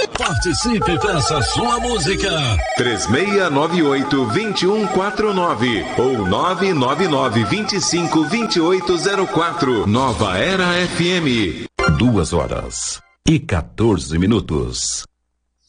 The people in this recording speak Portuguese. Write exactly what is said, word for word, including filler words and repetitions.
Participe, peça sua música. três seis nove oito, dois um quatro nove ou nove nove nove, vinte e cinco, vinte e oito zero quatro. Nova Era F M. Duas horas e quatorze minutos.